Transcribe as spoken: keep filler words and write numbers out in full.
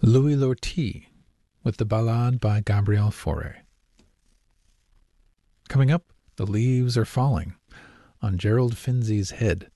Louis Lortie with the Ballade by Gabriel Fauré. Coming up, The Leaves Are Falling on Gerald Finzi's Head,